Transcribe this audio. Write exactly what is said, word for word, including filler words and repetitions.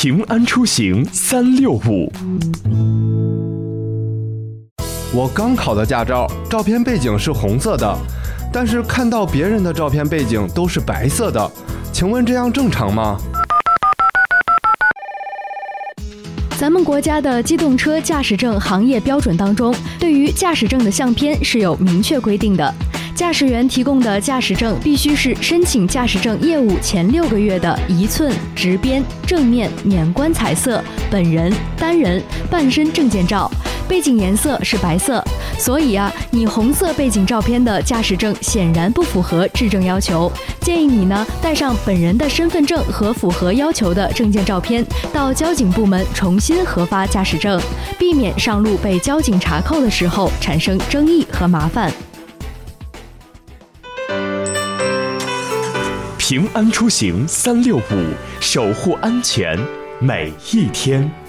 平安出行三六五。 我刚考的驾照，照片背景是红色的，但是看到别人的照片背景都是白色的，请问这样正常吗？ 咱们国家的机动车驾驶证行业标准当中，对于驾驶证的相片是有明确规定的。驾驶员提供的驾驶证必须是申请驾驶证业务前六个月的一寸、直边、正面、免冠彩色、本人、单人、半身证件照，背景颜色是白色。所以啊，你红色背景照片的驾驶证显然不符合质证要求。建议你呢带上本人的身份证和符合要求的证件照片，到交警部门重新核发驾驶证，避免上路被交警查扣的时候产生争议和麻烦。 平安出行三六五，守护安全每一天。